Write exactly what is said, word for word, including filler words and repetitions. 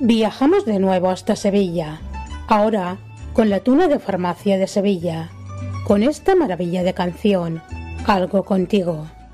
Viajamos de nuevo hasta Sevilla, ahora con la tuna de farmacia de Sevilla, con esta maravilla de canción, Algo contigo.